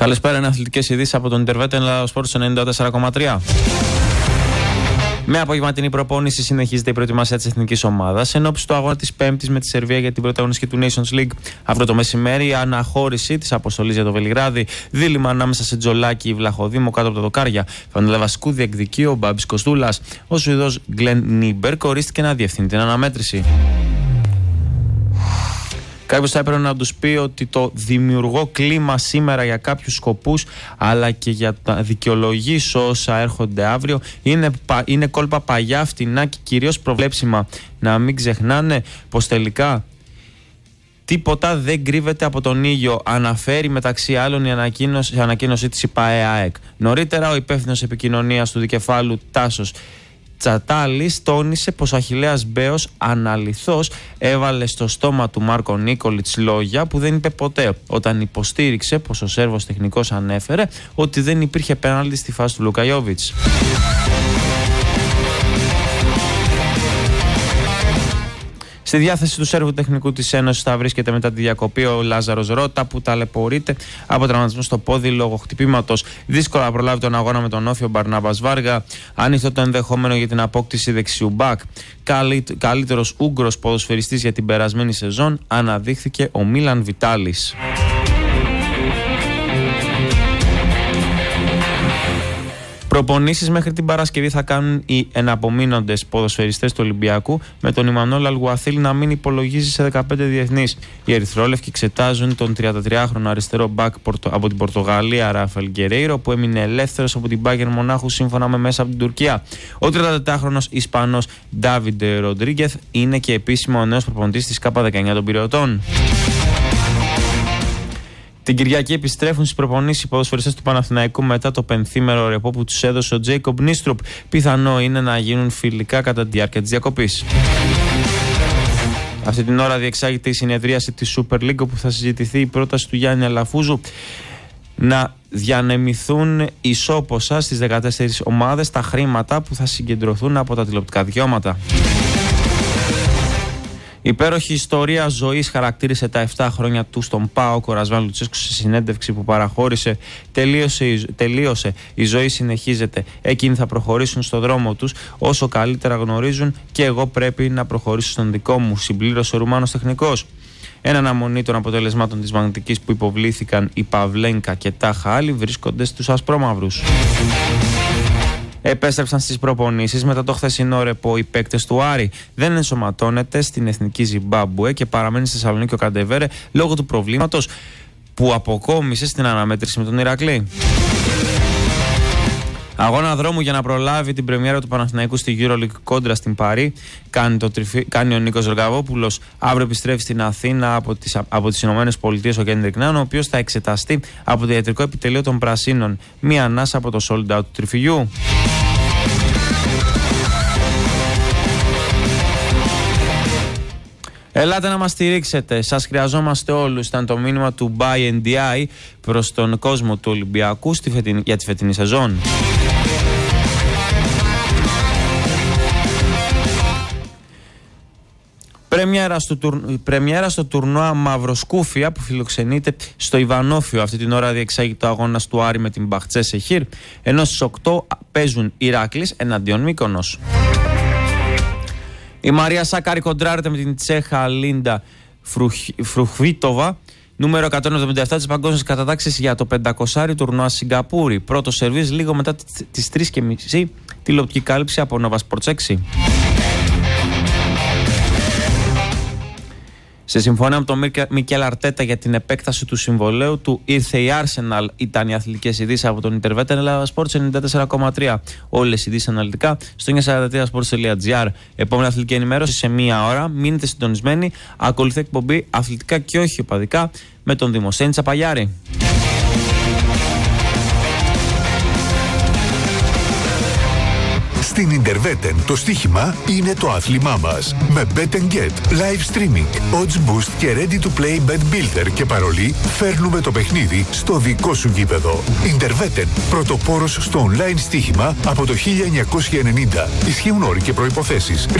Καλησπέρα, είναι αθλητικές ειδήσεις από τον Interveten Ελλάδα Sports 94,3. Με απογευματινή προπόνηση συνεχίζεται η προετοιμασία της εθνικής ομάδας εν ώψη του αγώνα της Πέμπτης με τη Σερβία για την πρωταγωνιστική του Nations League. Αύριο το μεσημέρι η αναχώρηση της αποστολής για το Βελιγράδι, δίλημμα ανάμεσα σε Τζολάκη, Βλαχοδήμο κάτω από τα δοκάρια. Φανελαβασικού διεκδικεί ο Μπάμπης Κοστούλας. Ο Σουηδός Γκλεν Νίμπερκ ορίστηκε να διευθύνει την αναμέτρηση. Κάποιος θα έπρεπε να τους πει ότι το δημιουργώ κλίμα σήμερα για κάποιους σκοπούς, αλλά και για να δικαιολογήσω όσα έρχονται αύριο, είναι κόλπα παγιά, φτηνά και κυρίως προβλέψιμα. Να μην ξεχνάνε πως τελικά τίποτα δεν κρύβεται από τον ήλιο, αναφέρει μεταξύ άλλων η ανακοίνωσή της ΠΑΕΑΕΚ. Νωρίτερα ο υπεύθυνος επικοινωνίας του δικεφάλου Τάσος Τσατάλης τόνισε πως ο Αχιλλέας Μπέος αναλυθώς έβαλε στο στόμα του Μάρκο Νίκολιτς λόγια που δεν είπε ποτέ, όταν υποστήριξε πως ο Σέρβος τεχνικός ανέφερε ότι δεν υπήρχε πέναλτι στη φάση του Λουκαϊόβιτς. Στη διάθεση του Σέρβου τεχνικού της Ένωσης θα βρίσκεται μετά τη διακοπή ο Λάζαρος Ρώτα, που ταλαιπωρείται από τραυματισμό στο πόδι λόγω χτυπήματος. Δύσκολα προλάβει τον αγώνα με τον Όφιο Μπαρνάβας Βάργα. Ανοιχτό το ενδεχόμενο για την απόκτηση δεξιού μπακ. Καλύτερος Ούγγρος ποδοσφαιριστής για την περασμένη σεζόν αναδείχθηκε ο Μίλαν Βιτάλης. Προπονήσεις μέχρι την Παρασκευή θα κάνουν οι εναπομείνοντες ποδοσφαιριστές του Ολυμπιακού, με τον Ιμανόλ Αλγουαθίλ να μην υπολογίζει σε 15 διεθνείς. Οι ερυθρόλευκοι εξετάζουν τον 33χρονο αριστερό μπακ από την Πορτογαλία Ράφαελ Γκερέιρο, που έμεινε ελεύθερος από την Μπάγερν Μονάχου σύμφωνα με μέσα από την Τουρκία. Ο 34χρονος Ισπανός Ντάβιντε Ροντρίγκεθ είναι και επίσημα ο νέος προπονητής της K19 των Πειραιωτών. Την Κυριακή επιστρέφουν στις προπονήσεις οι ποδοσφαιριστές του Παναθηναϊκού μετά το πενθήμερο ρεπό που τους έδωσε ο Τζέικομπ Νίστρουπ. Πιθανό είναι να γίνουν φιλικά κατά τη διάρκεια της διακοπής. Αυτή την ώρα διεξάγεται η συνεδρίαση της Super League, όπου θα συζητηθεί η πρόταση του Γιάννη Αλαφούζου να διανεμηθούν ισόποσα στις 14 ομάδες τα χρήματα που θα συγκεντρωθούν από τα τηλεοπτικά δικαιώματα. Υπέροχη ιστορία ζωής χαρακτήρισε τα 7 χρόνια του στον ΠΑΟΚ ο Ρασβάν Λουτσέσκου σε συνέντευξη που παραχώρησε. Τελείωσε, η ζωή συνεχίζεται. Εκείνοι θα προχωρήσουν στο δρόμο τους όσο καλύτερα γνωρίζουν και εγώ πρέπει να προχωρήσω στον δικό μου, συμπλήρωσε ο Ρουμάνος τεχνικός. Εν αναμονή των αποτελεσμάτων της Μαγνητικής που υποβλήθηκαν οι Παυλένκα και Τάχα άλλοι βρίσκονται στους ασπρόμαυρους. Επέστρεψαν στις προπονήσεις μετά το χθεσινό ρεπό οι παίκτες του Άρη. Δεν ενσωματώνεται στην εθνική Ζιμπάμπουε και παραμένει στη Θεσσαλονίκη ο Καντεβέρε λόγω του προβλήματος που αποκόμισε στην αναμέτρηση με τον Ηρακλή. Αγώνα δρόμου για να προλάβει την πρεμιέρα του Παναθηναϊκού στη EuroLeague κόντρα στην Παρί κάνει ο Νίκος Ρογκαβόπουλος. Αύριο επιστρέφει στην Αθήνα από τις Ηνωμένες Πολιτείες ο Κέντρικ Νάν, ο οποίος θα εξεταστεί από το ιατρικό επιτελείο των Πρασίνων. Μία ανάσα από το sold out του τριφυλιού. Ελάτε να μας στηρίξετε, σας όλους, ήταν το μήνυμα του Buy NDI προς τον κόσμο του Ολυμπιακού για τη φετινή σεζόν. Πρεμιέρα στο τουρνουά Μαυροσκούφια που φιλοξενείται στο Ιβανόφιο. Αυτή την ώρα διεξάγει το αγώνας του Άρη με την Μπαχτσέ Σεχίρ, ενώ στις 8 παίζουν Ηράκλης εναντίον Μύκονος. Η Μαρία Σάκαρη κοντράρεται με την Τσέχα Λίντα Φρουχβίτοβα, νούμερο 177 της παγκόσμιας κατατάξης για το 500 τουρνουά Σιγκαπούρη. Πρώτο σερβίς λίγο μετά τις 3:30, τηλεοπτική κάλυψη από Nova Sports 6. Σε συμφωνία με τον Μικέλ Αρτέτα για την επέκταση του συμβολαίου του, ήρθε η Arsenal. Ήταν οι αθλητικές ειδήσεις από τον Interveten Ελλάδα Sports 94,3. Όλες οι ειδήσεις αναλυτικά στο 943sports.gr. Επόμενη αθλητική ενημέρωση σε μία ώρα. Μείνετε συντονισμένοι. Ακολουθεί εκπομπή αθλητικά και όχι οπαδικά με τον Δημοσθένη Τσαπαγιάρη. Στην Interveten το στοίχημα είναι το άθλημά μας. Με Bet & Get, live streaming, odds boost και ready to play bet builder και παρολί, φέρνουμε το παιχνίδι στο δικό σου γήπεδο. Interveten, πρωτοπόρος στο online στοίχημα από το 1990. Ισχύουν όροι και προϋποθέσεις.